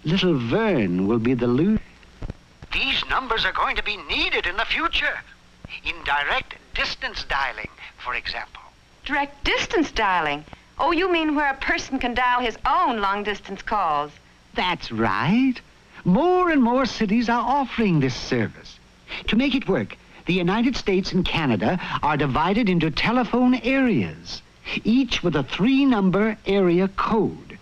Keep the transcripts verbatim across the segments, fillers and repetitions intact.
little Vern will be the loser. These numbers are going to be needed in the future. In direct distance dialing, for example. Direct distance dialing? Oh, you mean where a person can dial his own long-distance calls? That's right. More and more cities are offering this service. To make it work, the United States and Canada are divided into telephone areas, each with a three-number area code.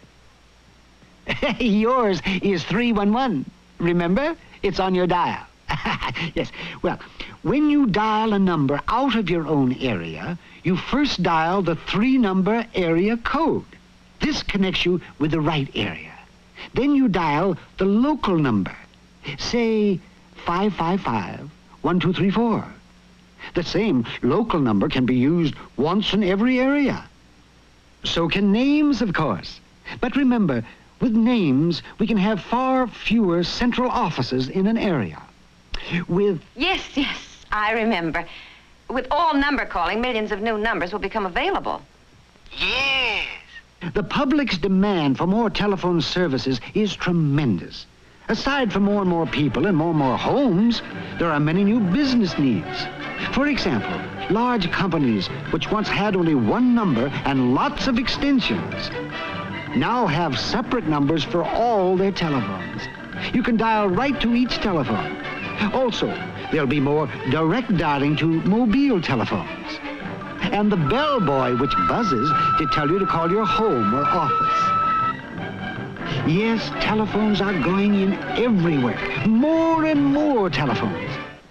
Yours is three one one. Remember? It's on your dial. Yes. Well, when you dial a number out of your own area, you first dial the three-number area code. This connects you with the right area. Then you dial the local number. Say five five five, one two three four. The same local number can be used once in every area. So can names, of course. But remember, with names, we can have far fewer central offices in an area. With... Yes, yes, I remember. With all number calling, millions of new numbers will become available. Yes. The public's demand for more telephone services is tremendous. Aside from more and more people and more and more homes, there are many new business needs. For example, large companies which once had only one number and lots of extensions now have separate numbers for all their telephones. You can dial right to each telephone. Also, there'll be more direct dialing to mobile telephones. And the bellboy which buzzes to tell you to call your home or office. Yes, telephones are going in everywhere. More and more telephones.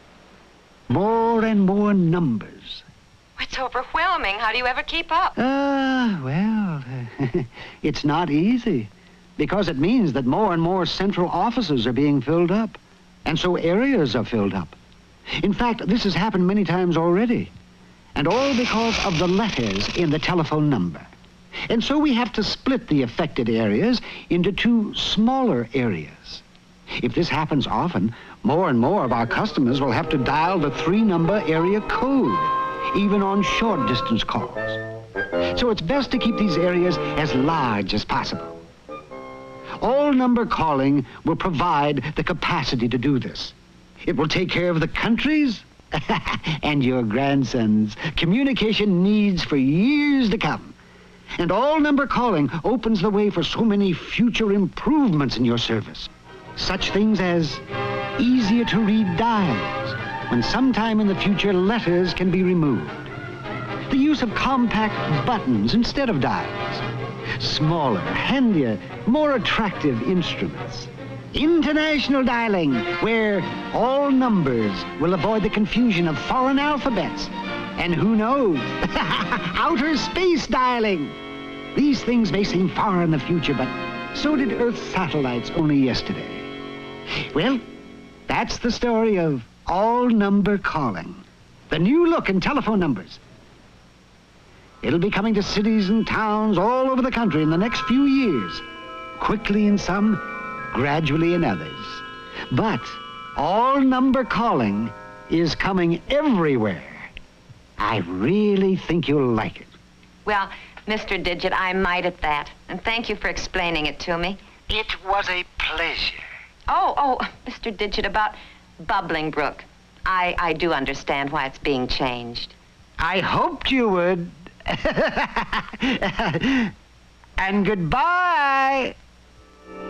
More and more numbers. It's overwhelming. How do you ever keep up? Ah, uh, well, it's not easy. Because it means that more and more central offices are being filled up. And so areas are filled up. In fact, this has happened many times already. And all because of the letters in the telephone number. And so we have to split the affected areas into two smaller areas. If this happens often, more and more of our customers will have to dial the three-number area code, even on short-distance calls. So it's best to keep these areas as large as possible. All-number calling will provide the capacity to do this. It will take care of the country's and your grandson's communication needs for years to come. And all-number calling opens the way for so many future improvements in your service. Such things as easier-to-read dials, when sometime in the future letters can be removed. The use of compact buttons instead of dials. Smaller, handier, more attractive instruments. International dialing, where all numbers will avoid the confusion of foreign alphabets. And who knows, outer space dialing. These things may seem far in the future, but so did Earth's satellites only yesterday. Well, that's the story of all-number calling. The new look in telephone numbers. It'll be coming to cities and towns all over the country in the next few years. Quickly in some, gradually in others. But all-number calling is coming everywhere. I really think you'll like it. Well, Mister Digit, I might at that. And thank you for explaining it to me. It was a pleasure. Oh, oh, Mister Digit, about Bubbling Brook. I, I do understand why it's being changed. I hoped you would. And goodbye.